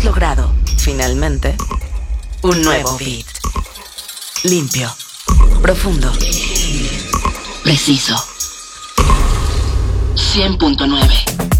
logrado, finalmente, un nuevo beat. Limpio, profundo, preciso. 100.9